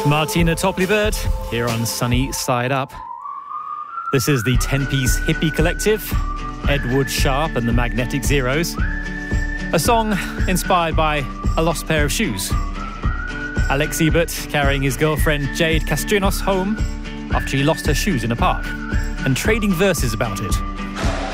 Martina Topley-Bird here on Sunny Side Up. This is the 10-piece hippie collective, Edward Sharpe and the Magnetic Zeros. A song inspired by a lost pair of shoes. Alex Ebert carrying his girlfriend Jade Castrinos home after she lost her shoes in a park and trading verses about it.